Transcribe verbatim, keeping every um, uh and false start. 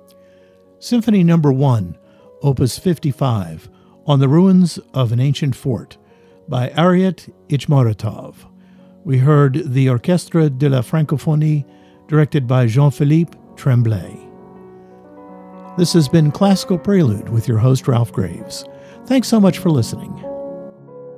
Symphony Number one, Opus fifty-five, On the Ruins of an Ancient Fort, by Ariet Ichmoratov. We heard the Orchestre de la Francophonie, directed by Jean-Philippe Tremblay. This has been Classical Prelude with your host, Ralph Graves. Thanks so much for listening.